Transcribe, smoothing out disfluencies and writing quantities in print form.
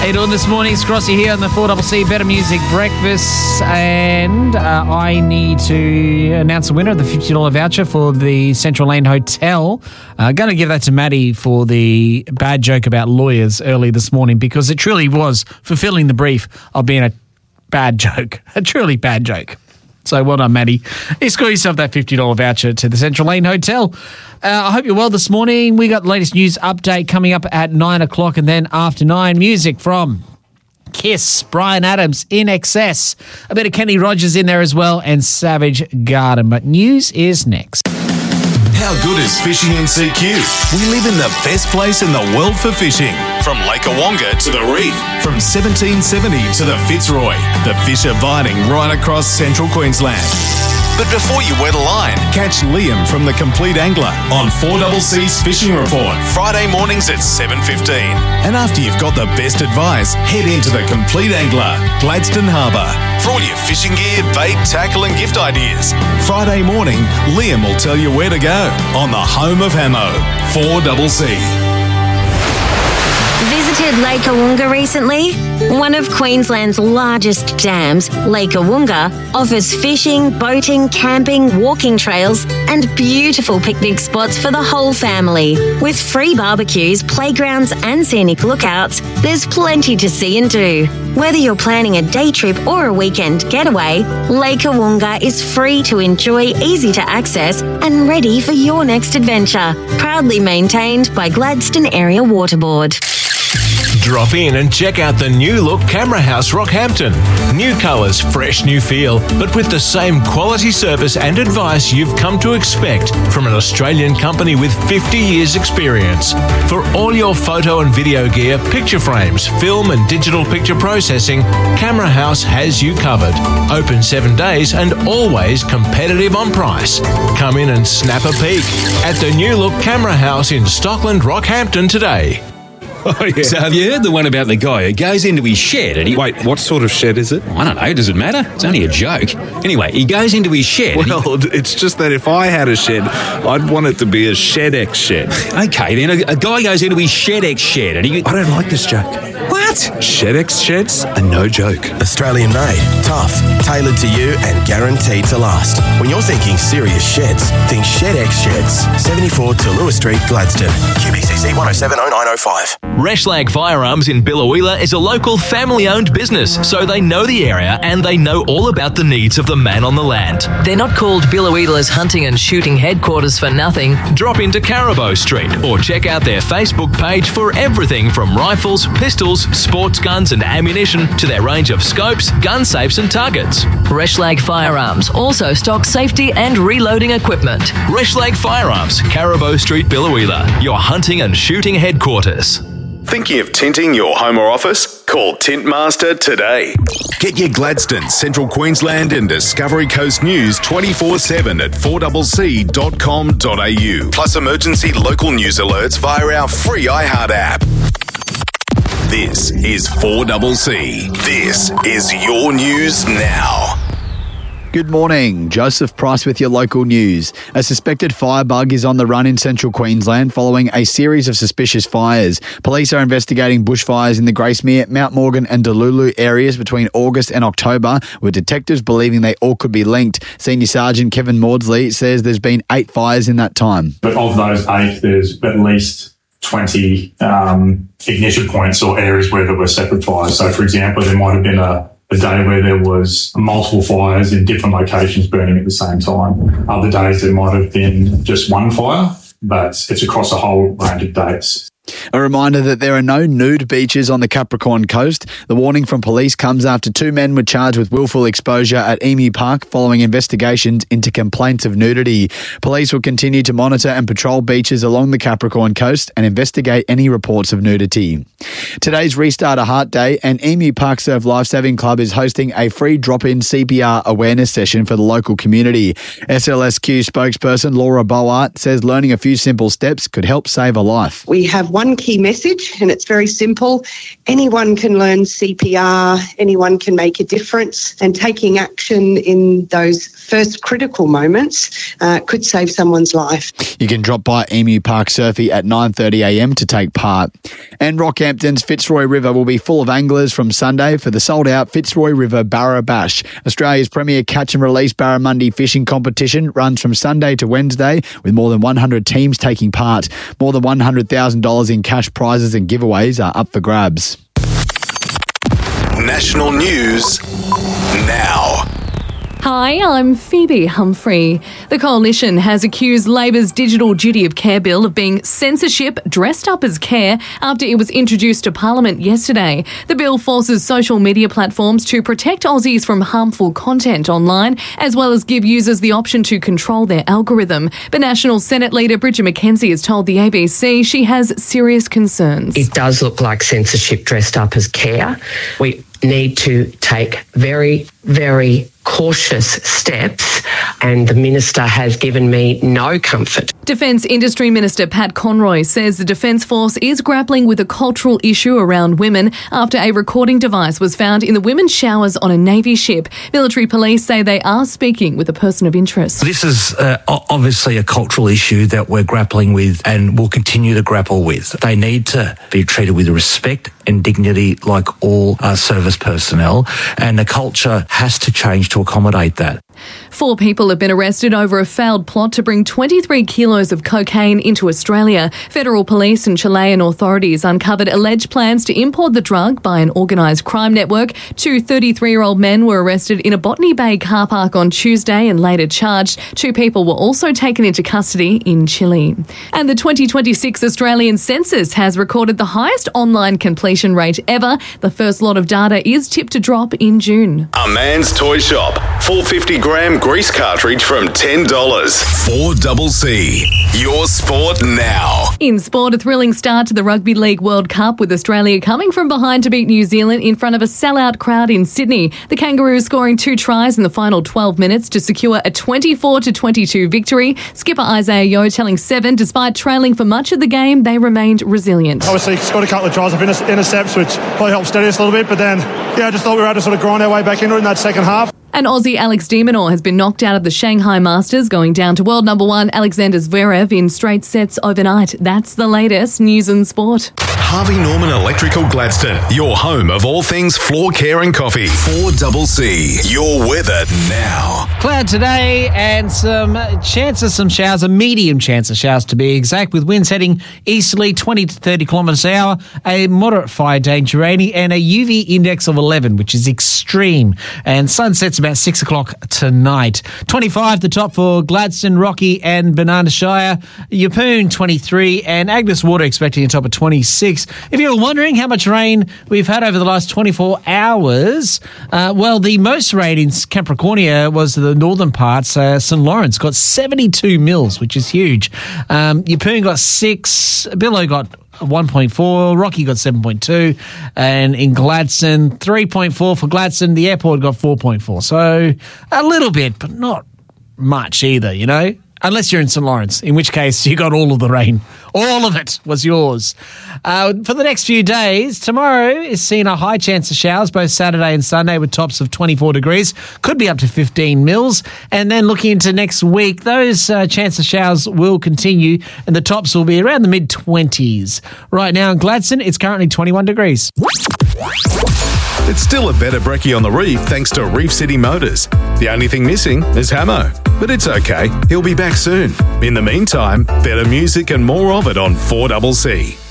you doing this morning? It's Crossy here on the 4CC Better Music Breakfast, and I need to announce the winner of the $50 voucher for the Central Lane Hotel. I'm going to give that to Maddie for the bad joke about lawyers early this morning, because it truly was fulfilling the brief of being a bad joke, a truly bad joke. So well done, Maddie. You score yourself that $50 voucher to the Central Lane Hotel. I hope you're well this morning. We got the latest news update coming up at 9 o'clock, and then after 9, music from Kiss, Bryan Adams, In Excess, a bit of Kenny Rogers in there as well, and Savage Garden. But news is next. How good is fishing in CQ? We live in the best place in the world for fishing. From Lake Awonga to the reef, from 1770 to the Fitzroy, the fish are biting right across central Queensland. But before you wet a line, catch Liam from The Complete Angler on 4CC's Fishing Report, Friday mornings at 7:15. And after you've got the best advice, head into The Complete Angler, Gladstone Harbour, for all your fishing gear, bait, tackle and gift ideas. Friday morning, Liam will tell you where to go on the home of Hamo, 4CC. Visited Lake Awonga recently? One of Queensland's largest dams, Lake Awonga, offers fishing, boating, camping, walking trails and beautiful picnic spots for the whole family. With free barbecues, playgrounds and scenic lookouts, there's plenty to see and do. Whether you're planning a day trip or a weekend getaway, Lake Awonga is free to enjoy, easy to access and ready for your next adventure. Proudly maintained by Gladstone Area Water Board. Drop in and check out the new look Camera House Rockhampton. New colours, fresh new feel, but with the same quality service and advice you've come to expect from an Australian company with 50 years experience. For all your photo and video gear, picture frames, film and digital picture processing, Camera House has you covered. Open 7 days and always competitive on price. Come in and snap a peek at the new look Camera House in Stockland, Rockhampton today. Oh, yeah. So have you heard the one about the guy who goes into his shed and he... Wait, what sort of shed is it? I don't know, does it matter? It's only a joke. Anyway, he goes into his shed... Well, it's just that if I had a shed, I'd want it to be a ShedX shed. Okay, then a guy goes into his ShedX shed and he... I don't like this joke. What? ShedX sheds are no joke. Australian made, tough, tailored to you and guaranteed to last. When you're thinking serious sheds, think ShedX Sheds. 74 to Lewis Street, Gladstone. QBCC 1070905. Reshlag Firearms in Biloela is a local family-owned business, so they know the area and they know all about the needs of the man on the land. They're not called Biloela's hunting and shooting headquarters for nothing. Drop into Carabo Street or check out their Facebook page for everything from rifles, pistols, sports guns and ammunition to their range of scopes, gun safes and targets. Reshlag Firearms also stocks safety and reloading equipment. Reshlag Firearms, Carabo Street, Biloela, your hunting and shooting headquarters. Thinking of tinting your home or office? Call Tintmaster today. Get your Gladstone, Central Queensland and Discovery Coast news 24/7 at 4CC.com.au. Plus emergency local news alerts via our free iHeart app. This is 4CC. This is your news now. Good morning. Joseph Price with your local news. A suspected firebug is on the run in central Queensland following a series of suspicious fires. Police are investigating bushfires in the Gracemere, Mount Morgan and Delulu areas between August and October, with detectives believing they all could be linked. Senior Sergeant Kevin Maudsley says there's been 8 fires in that time. But of those 8, there's at least 20 ignition points or areas where there were separate fires. So, for example, there might have been a day where there was multiple fires in different locations burning at the same time. Other days there might have been just one fire, but it's across a whole range of dates. A reminder that there are no nude beaches on the Capricorn Coast. The warning from police comes after 2 men were charged with willful exposure at Emu Park following investigations into complaints of nudity. Police will continue to monitor and patrol beaches along the Capricorn Coast and investigate any reports of nudity. Today's Restart a Heart Day, and Emu Park Surf Lifesaving Club is hosting a free drop-in CPR awareness session for the local community. SLSQ spokesperson Laura Boart says learning a few simple steps could help save a life. We have have one key message, and it's very simple. Anyone can learn CPR, anyone can make a difference, and taking action in those first critical moments could save someone's life. You can drop by Emu Park Surfy at 9:30am to take part. And Rockhampton's Fitzroy River will be full of anglers from Sunday for the sold-out Fitzroy River Barra Bash. Australia's premier catch and release barramundi fishing competition runs from Sunday to Wednesday, with more than 100 teams taking part. More than $100,000 in cash prizes and giveaways are up for grabs. National news now. Hi, I'm Phoebe Humphrey. The Coalition has accused Labor's Digital Duty of Care bill of being censorship dressed up as care after it was introduced to Parliament yesterday. The bill forces social media platforms to protect Aussies from harmful content online, as well as give users the option to control their algorithm. But National Senate Leader Bridget McKenzie has told the ABC she has serious concerns. It does look like censorship dressed up as care. We need to take very, very cautious steps, and the Minister has given me no comfort. Defence Industry Minister Pat Conroy says the Defence Force is grappling with a cultural issue around women after a recording device was found in the women's showers on a Navy ship. Military police say they are speaking with a person of interest. This is obviously a cultural issue that we're grappling with and will continue to grapple with. They need to be treated with respect and dignity like all service personnel, and the culture has to change to accommodate that. 4 people have been arrested over a failed plot to bring 23 kilos of cocaine into Australia. Federal police and Chilean authorities uncovered alleged plans to import the drug by an organised crime network. 2 33-year-old men were arrested in a Botany Bay car park on Tuesday and later charged. 2 people were also taken into custody in Chile. And the 2026 Australian Census has recorded the highest online completion rate ever. The first lot of data is tipped to drop in June. A Man's Toy Shop. 450-gram grease cartridge from $10. 4CC. Your sport now. In sport, a thrilling start to the Rugby League World Cup, with Australia coming from behind to beat New Zealand in front of a sellout crowd in Sydney. The Kangaroos scoring 2 tries in the final 12 minutes to secure a 24-22 victory. Skipper Isaiah Yeo telling Seven, despite trailing for much of the game, they remained resilient. Obviously, scored a couple of tries of intercepts, which probably helped steady us a little bit, but then, I just thought we were able to sort of grind our way back into it in that second half. And Aussie Alex de Minaur has been knocked out of the Shanghai Masters, going down to world number 1 Alexander Zverev in straight sets overnight. That's the latest news and sport. Harvey Norman Electrical Gladstone, your home of all things floor care and coffee. 4CC. Your weather now. Cloud today and some showers, a medium chance of showers to be exact, with winds heading easterly 20 to 30 kilometres an hour, a moderate fire danger rating, and a UV index of 11, which is extreme. And sunsets about 6 o'clock tonight. 25 the top for Gladstone, Rocky and Banana Shire. Yeppoon 23 and Agnes Water expecting a top of 26. If you're wondering how much rain we've had over the last 24 hours, the most rain in Capricornia was the northern parts. St Lawrence got 72 mils, which is huge. Yeppoon got 6. Billow got 1.4, Rocky got 7.2, and in Gladstone, 3.4 for Gladstone. The airport got 4.4. So a little bit, but not much either, unless you're in St Lawrence, in which case you got all of the rain. All of it was yours. For the next few days, tomorrow is seeing a high chance of showers, both Saturday and Sunday, with tops of 24 degrees. Could be up to 15 mils. And then looking into next week, those chance of showers will continue, and the tops will be around the mid-20s. Right now in Gladstone, it's currently 21 degrees. It's still a better brekkie on the reef thanks to Reef City Motors. The only thing missing is Hamo, but it's okay. He'll be back soon. In the meantime, better music and more of it on 4CC.